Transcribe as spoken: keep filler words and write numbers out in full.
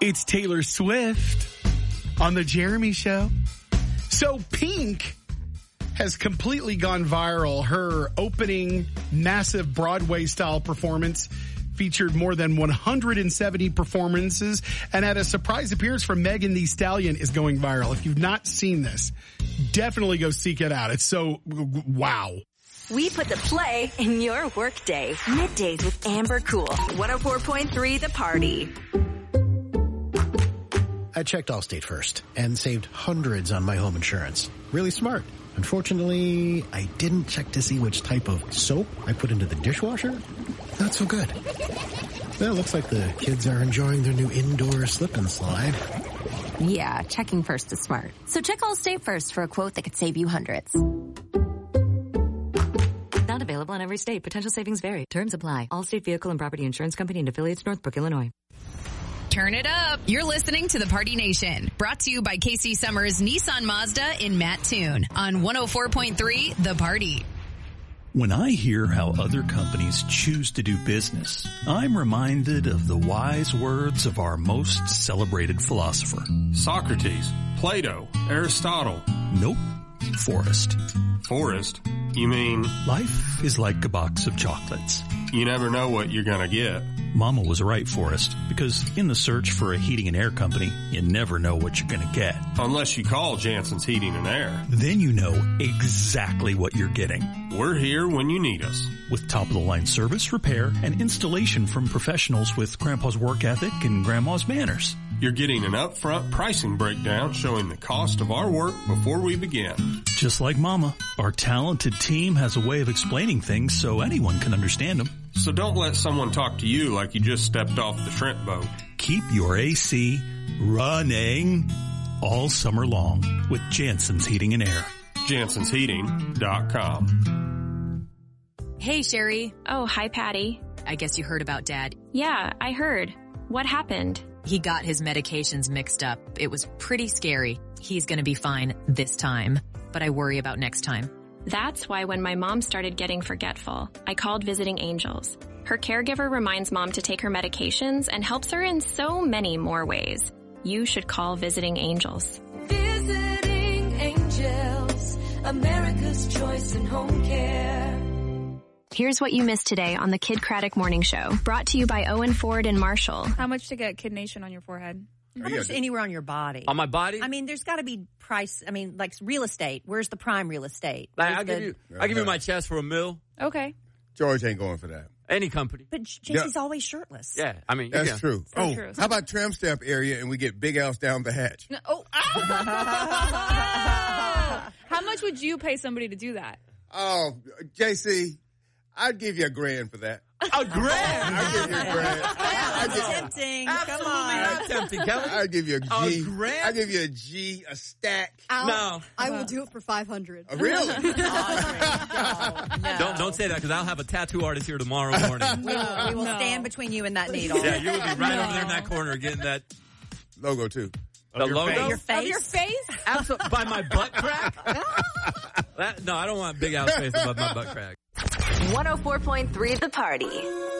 It's Taylor Swift on the Jeremy Show. So Pink has completely gone viral. Her opening massive Broadway-style performance featured more than one hundred seventy performances, and had a surprise appearance from Megan Thee Stallion is going viral. If you've not seen this, definitely go seek it out. It's so wow. We put the play in your workday. Middays with Amber Cool. one oh four point three The Party. I checked Allstate first and saved hundreds on my home insurance. Really smart. Unfortunately, I didn't check to see which type of soap I put into the dishwasher. Not so good. Well, it looks like the kids are enjoying their new indoor slip and slide. Yeah, checking first is smart. So check Allstate first for a quote that could save you hundreds. Not available in every state. Potential savings vary. Terms apply. Allstate Vehicle and Property Insurance Company and affiliates, Northbrook, Illinois. Turn it up. You're listening to the Party Nation. Brought to you by Casey Summers Nissan Mazda in Mattoon on one oh four point three The Party. When I hear how other companies choose to do business, I'm reminded of the wise words of our most celebrated philosopher. Socrates, Plato, Aristotle. Nope. Forrest. Forrest? You mean? Life is like a box of chocolates. You never know what you're gonna get. Mama was right, Forrest, because in the search for a heating and air company, you never know what you're gonna get. Unless you call Jansen's Heating and Air. Then you know exactly what you're getting. We're here when you need us. With top-of-the-line service, repair, and installation from professionals with Grandpa's work ethic and Grandma's manners. You're getting an upfront pricing breakdown showing the cost of our work before we begin. Just like Mama, our talented team has a way of explaining things so anyone can understand them. So don't let someone talk to you like you just stepped off the shrimp boat. Keep your A C running all summer long with Jansen's Heating and Air. Jansens Heating dot com. Hey, Sherry. Oh, hi, Patty. I guess you heard about Dad. Yeah, I heard. What happened? He got his medications mixed up. It was pretty scary. He's gonna be fine this time, but I worry about next time. That's why when my mom started getting forgetful, I called Visiting Angels. Her caregiver reminds Mom to take her medications and helps her in so many more ways. You should call Visiting Angels. Visiting Angels, America's choice in home care. Here's what you missed today on the Kid Craddock Morning Show, brought to you by Owen Ford and Marshall. How much to get Kid Nation on your forehead? How much anywhere on your body? On my body? I mean, there's got to be price. I mean, like real estate. Where's the prime real estate? Like, I'll give you, I'll give you my chest for a mil. Okay. George ain't going for that. Any company. But J C's yeah. always shirtless. Yeah, I mean, that's yeah. true. So oh, true. How about tram stamp area and we get Big Al's down the hatch? No, oh. How much would you pay somebody to do that? Oh, J C, I'd give you a grand for that. A grand? I'd give you a grand. That's tempting. Absolutely Come on. not tempting, Kelly. I'd give you a G. A grand? I'd give you a G, a stack. I'll, no. I will do it for five hundred. Uh, really? oh, no, no. Don't don't say that because I'll have a tattoo artist here tomorrow morning. we will, we will no. stand between you and that needle. Yeah, you will be right no. over there in that corner getting that logo too. The your logo? Face. Your face? Of your face? Absolutely. By my butt crack? that, no, I don't want Big Al's face above my butt crack. one oh four point three The Party.